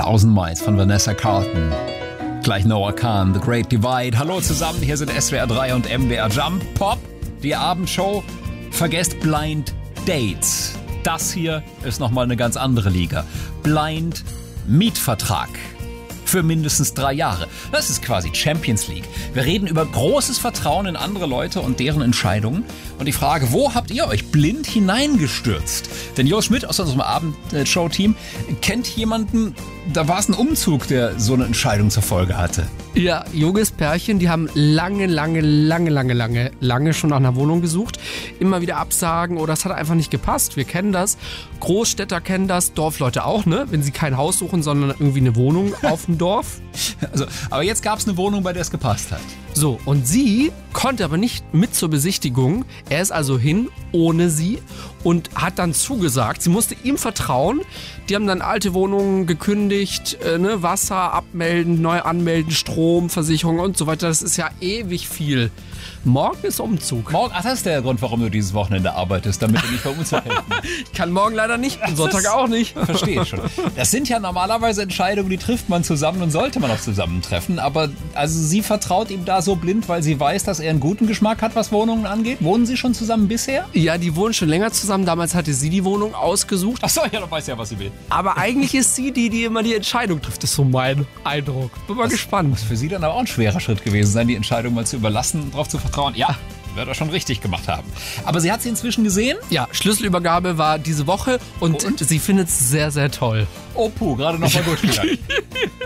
Thousand Miles von Vanessa Carlton. Gleich Noah Kahn, The Great Divide. Hallo zusammen, hier sind SWR 3 und MDR Jump Pop, die Abendshow. Vergesst Blind Dates. Das hier ist nochmal eine ganz andere Liga. Blind Mietvertrag. Für mindestens 3 Jahre. Das ist quasi Champions League. Wir reden über großes Vertrauen in andere Leute und deren Entscheidungen. Und die Frage, wo habt ihr euch blind hineingestürzt? Denn Jo Schmidt aus unserem Abendshow-Team kennt jemanden, da war es ein Umzug, der so eine Entscheidung zur Folge hatte. Ja, junges Pärchen, die haben lange schon nach einer Wohnung gesucht. Immer wieder Absagen oder es hat einfach nicht gepasst. Wir kennen das. Großstädter kennen das, Dorfleute auch, ne? Wenn sie kein Haus suchen, sondern irgendwie eine Wohnung auf dem Dorf. Also, aber jetzt gab es eine Wohnung, bei der es gepasst hat. So, und sie konnte aber nicht mit zur Besichtigung. Er ist also hin ohne sie und hat dann zugesagt. Sie musste ihm vertrauen. Die haben dann alte Wohnungen gekündigt, Wasser abmelden, neu anmelden, Strom, Versicherung und so weiter. Das ist ja ewig viel. Morgen ist Umzug. Ach, das ist der Grund, warum du dieses Wochenende arbeitest, damit du nicht beim Umzug helfen. Ich kann morgen leider nicht, am Sonntag auch nicht. Verstehe ich schon. Das sind ja normalerweise Entscheidungen, die trifft man zusammen und sollte man auch zusammentreffen. Aber also sie vertraut ihm da so blind, weil sie weiß, dass er einen guten Geschmack hat, was Wohnungen angeht. Wohnen sie schon zusammen bisher? Ja, die wohnen schon länger zusammen. Damals hatte sie die Wohnung ausgesucht. Ach so, ja, dann weiß ja, was sie will. Aber eigentlich ist sie die immer die Entscheidung trifft. Das ist so mein Eindruck. Bin mal gespannt. Muss für sie dann aber auch ein schwerer Schritt gewesen sein, die Entscheidung mal zu überlassen und darauf zu vertrauen. Ja, wird er schon richtig gemacht haben. Aber sie hat sie inzwischen gesehen? Ja, Schlüsselübergabe war diese Woche und? Sie findet es sehr, sehr toll. Oh puh, gerade noch mal durchgegangen.